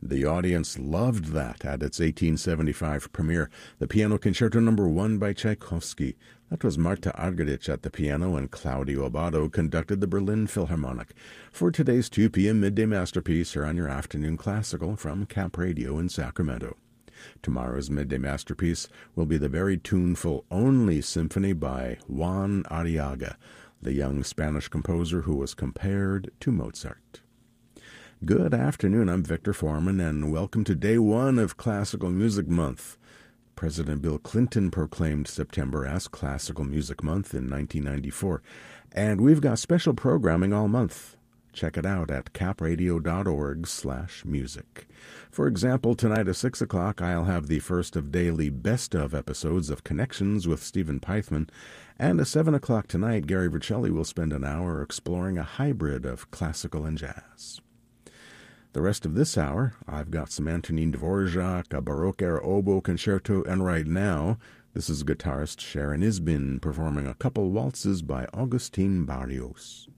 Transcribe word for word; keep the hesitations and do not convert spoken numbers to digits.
The audience loved that at its eighteen seventy-five premiere, the Piano Concerto Number One by Tchaikovsky. That was Marta Argerich at the piano, and Claudio Abbado conducted the Berlin Philharmonic. For today's two p.m. Midday Masterpiece here on your Afternoon Classical from Cap Radio in Sacramento. Tomorrow's Midday Masterpiece will be the very tuneful Only Symphony by Juan Arriaga, the young Spanish composer who was compared to Mozart. Good afternoon, I'm Victor Foreman, and welcome to day one of Classical Music Month. President Bill Clinton proclaimed September as Classical Music Month in nineteen ninety-four, and we've got special programming all month. Check it out at capradio.org slash music. For example, tonight at six o'clock, I'll have the first of daily best-of episodes of Connections with Stephen Pythman, and at seven o'clock tonight, Gary Vercelli will spend an hour exploring a hybrid of classical and jazz. The rest of this hour, I've got some Antonin Dvorak, a Baroque-era oboe concerto, and right now, this is guitarist Sharon Isbin performing a couple waltzes by Agustin Barrios.